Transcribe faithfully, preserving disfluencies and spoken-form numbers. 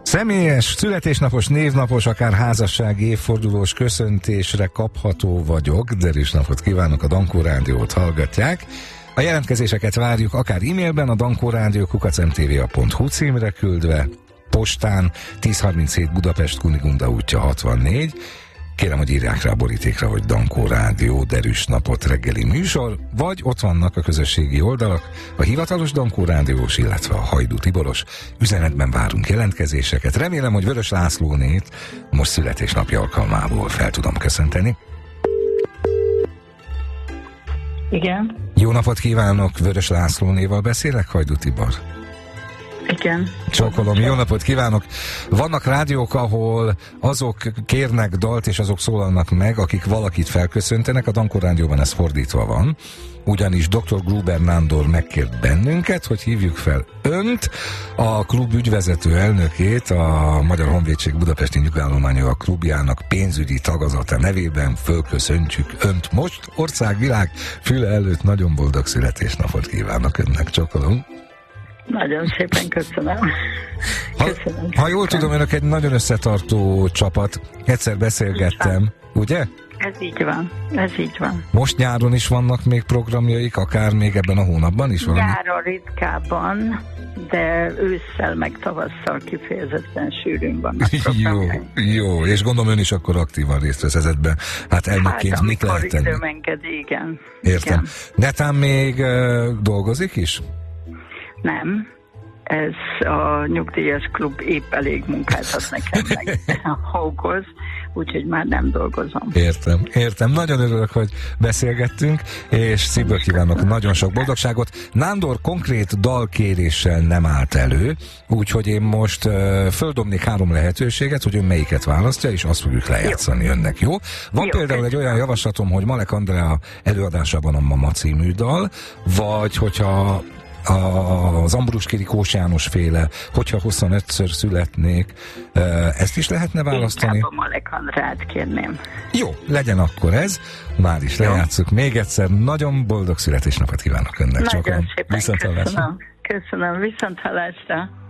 Személyes, születésnapos, névnapos, akár házassági évfordulós köszöntésre kapható vagyok. Derűs napot kívánok, a Dankó Rádiót hallgatják. A jelentkezéseket várjuk akár e-mailben a dankórádió kukac em té vé á pont hu címre küldve, postán tíz harminchét Budapest, Kunigunda útja hatvannégy. Kérem, hogy írják rá a borítékra, hogy Dankó Rádió, Derűs napot reggeli műsor, vagy ott vannak a közösségi oldalak, a hivatalos Dankó Rádiós, illetve a Hajdú Tiboros. Üzenetben várunk jelentkezéseket. Remélem, hogy Vörös Lászlónét most születésnapja alkalmából fel tudom köszönteni. Igen. Jó napot kívánok, Vörös Lászlónéval beszélek, Hajdú Tibor? Igen. Csókolom, jó napot kívánok! Vannak rádiók, ahol azok kérnek dalt, és azok szólalnak meg, akik valakit felköszöntenek. A Dankó Rádióban ez fordítva van. Ugyanis doktor Gruber Nándor megkért bennünket, hogy hívjuk fel önt, a klub ügyvezető elnökét, a Magyar Honvédség Budapesti Nyugállományoga klubjának pénzügyi tagozata nevében fölköszöntjük önt most. Országvilág füle előtt nagyon boldog születésnapot kívánok önnek, csókolom! Nagyon szépen köszönöm. köszönöm ha, ha jól tudom, önök egy nagyon összetartó csapat. Egyszer beszélgettem, ugye? Ez így van, ez így van. Most nyáron is vannak még programjaik, akár még ebben a hónapban is valami? Nyáron ritkában, de ősszel meg tavasszal kifejezetten sűrűn vannak programjaik. Jó, jó, és gondolom ön is akkor aktívan részt vesz ezekben. Hát elnökként hát, mit lehet tenni? időm engedi, igen. Értem. Igen. Netán még uh, dolgozik is? Nem, ez a nyugdíjas klub épp elég munkát ad nekem meg hókoz, úgyhogy már nem dolgozom. Értem, értem. Nagyon örülök, hogy beszélgettünk, és szívből kívánok nagyon sok boldogságot. Nándor konkrét dalkéréssel nem állt elő, úgyhogy én most uh, földobnék három lehetőséget, hogy ön melyiket választja, és azt fogjuk lejátszani jó. önnek, jó? Van jó, például egy olyan javaslatom, hogy Malek Andrea előadásában a Mama című dal, vagy hogyha az Ambrus-Kiri Kós János féle, hogyha huszonötször születnék, ezt is lehetne választani? Inkább a Malek Andrát kérném. Jó, legyen akkor ez. Már is lejátszuk. Még egyszer nagyon boldog születésnapot kívánok önnek. Nagyon Csókolom. szépen Viszont köszönöm. Köszönöm, viszont hallásra.